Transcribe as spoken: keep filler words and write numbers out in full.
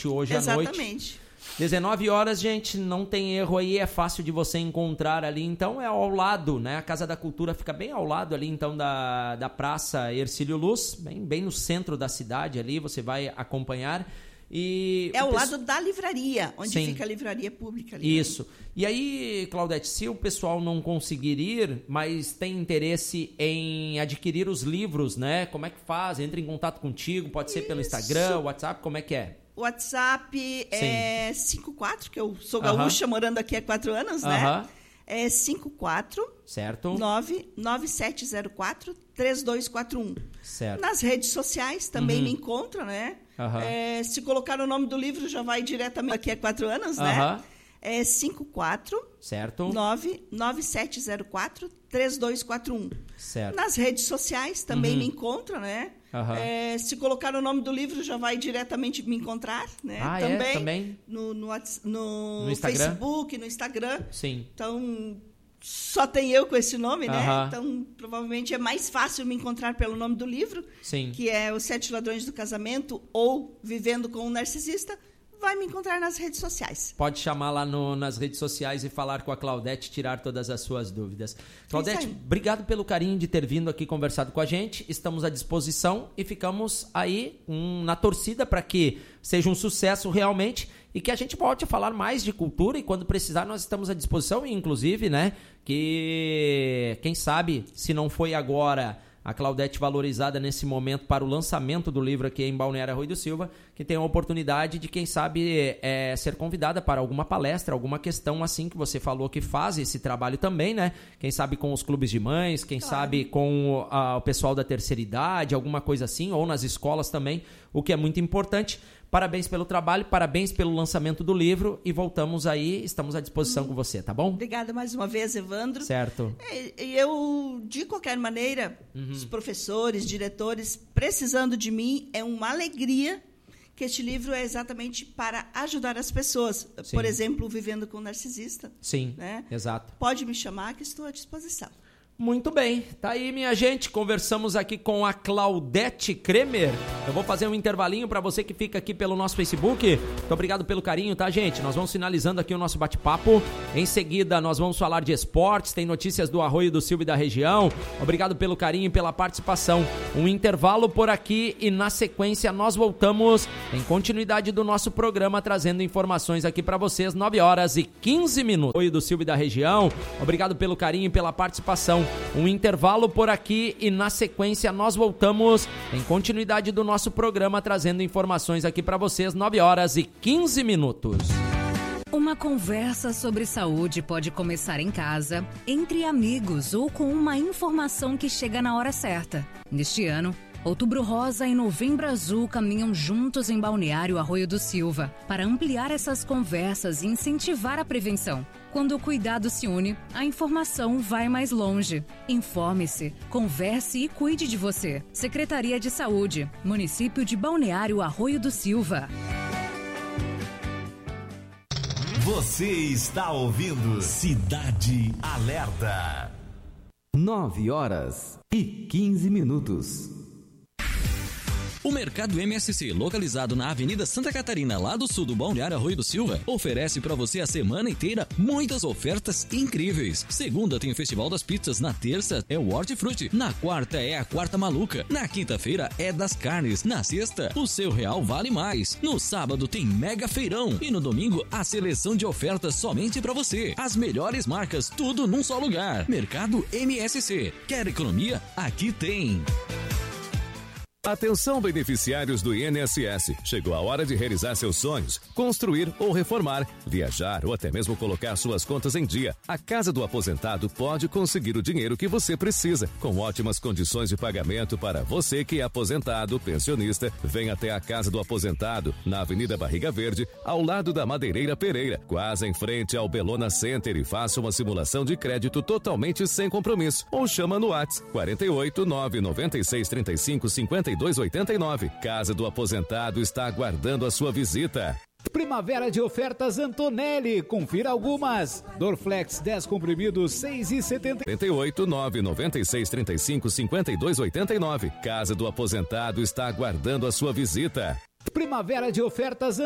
somente hoje à noite. Exatamente. dezenove horas, gente, não tem erro aí, é fácil de você encontrar ali, então é ao lado, né? A Casa da Cultura fica bem ao lado ali, então, da, da Praça Hercílio Luz, bem, bem no centro da cidade ali, você vai acompanhar. E é ao peço... lado da livraria, onde Sim. fica a livraria pública. Ali, Isso. E aí, Claudete, se o pessoal não conseguir ir, mas tem interesse em adquirir os livros, né? Como é que faz? Entra em contato contigo, pode ser Isso. pelo Instagram, WhatsApp, como é que é? O WhatsApp é cinco quatro, que eu sou uh-huh. gaúcha, morando aqui há quatro anos, uh-huh. né? É cinco quatro certo. nove nove sete zero quatro três dois quatro um. Certo. Nas redes sociais também uhum. me encontram, né? Uhum. É, se colocar o nome do livro, já vai diretamente aqui há quatro anos, uhum. né? É cinco quatro certo. nove nove sete zero quatro três dois quatro um. Certo. Nas redes sociais também uhum. me encontram, né? Uhum. É, se colocar o nome do livro, já vai diretamente me encontrar, né? Ah, também, é? Também? No, no, no, no Instagram? Facebook, no Instagram. Sim. Então, só tem eu com esse nome, né? Uhum. Então, provavelmente é mais fácil me encontrar pelo nome do livro, Sim. que é Os Sete Ladrões do Casamento ou Vivendo com um Narcisista. Vai me encontrar nas redes sociais. Pode chamar lá no, nas redes sociais e falar com a Claudete, tirar todas as suas dúvidas. Claudete, obrigado pelo carinho de ter vindo aqui conversado com a gente. Estamos à disposição e ficamos aí um, na torcida para que seja um sucesso realmente e que a gente volte a falar mais de cultura e quando precisar nós estamos à disposição e inclusive, né, que quem sabe se não foi agora a Claudete valorizada nesse momento para o lançamento do livro aqui em Balneário Arroio do Silva, que tem a oportunidade de, quem sabe, é, ser convidada para alguma palestra, alguma questão assim que você falou que faz esse trabalho também, né? Quem sabe com os clubes de mães, quem claro. sabe com a, o pessoal da terceira idade, alguma coisa assim, ou nas escolas também, o que é muito importante. Parabéns pelo trabalho, parabéns pelo lançamento do livro e voltamos aí, estamos à disposição hum. com você, tá bom? Obrigada mais uma vez, Evandro. Certo. Eu, de qualquer maneira, uhum. os professores, diretores, precisando de mim, é uma alegria que este livro é exatamente para ajudar as pessoas. Sim. Por exemplo, Vivendo com um Narcisista. Sim, né? Exato. Pode me chamar que estou à disposição. Muito bem, tá aí minha gente, conversamos aqui com a Claudete Kremer. Eu vou fazer um intervalinho para você que fica aqui pelo nosso Facebook. Muito obrigado pelo carinho, tá, gente? Nós vamos finalizando aqui o nosso bate-papo. Em seguida nós vamos falar de esportes, tem notícias do Arroio do Silva e da região. Obrigado pelo carinho e pela participação. Um intervalo por aqui e na sequência nós voltamos em continuidade do nosso programa, trazendo informações aqui para vocês, nove horas e quinze minutos. Arroio do Silva e da região. Obrigado pelo carinho e pela participação. Um intervalo por aqui e na sequência nós voltamos em continuidade do nosso programa, trazendo informações aqui para vocês, nove horas e quinze minutos. Uma conversa sobre saúde pode começar em casa, entre amigos ou com uma informação que chega na hora certa. Neste ano, Outubro Rosa e Novembro Azul caminham juntos em Balneário Arroio do Silva para ampliar essas conversas e incentivar a prevenção. Quando o cuidado se une, a informação vai mais longe. Informe-se, converse e cuide de você. Secretaria de Saúde, Município de Balneário Arroio do Silva. Você está ouvindo Cidade Alerta. nove horas e quinze minutos. O Mercado M S C, localizado na Avenida Santa Catarina, lá do sul do Balneário Arroio do Silva, oferece para você a semana inteira muitas ofertas incríveis. Segunda tem o Festival das Pizzas, na terça é o Hortifruti, na quarta é a Quarta Maluca, na quinta-feira é das Carnes, na sexta o seu real vale mais, no sábado tem Mega Feirão e no domingo a seleção de ofertas somente para você. As melhores marcas, tudo num só lugar. Mercado M S C. Quer economia? Aqui tem. Atenção, beneficiários do I N S S. Chegou a hora de realizar seus sonhos, construir ou reformar, viajar ou até mesmo colocar suas contas em dia. A Casa do Aposentado pode conseguir o dinheiro que você precisa, com ótimas condições de pagamento para você que é aposentado, pensionista. Vem até a Casa do Aposentado, na Avenida Barriga Verde, ao lado da Madeireira Pereira, quase em frente ao Belona Center, e faça uma simulação de crédito totalmente sem compromisso. Ou chama no WhatsApp quarenta e oito, nove nove seis, trinta e cinco, cinquenta e dois, oitenta e nove. Casa do Aposentado está aguardando a sua visita. Primavera de ofertas Antonelli. Confira algumas. Dorflex dez comprimidos, seis reais e setenta. quarenta e oito, nove nove seis, trinta e cinco, cinquenta e dois, oitenta e nove. Casa do Aposentado está aguardando a sua visita. Primavera de ofertas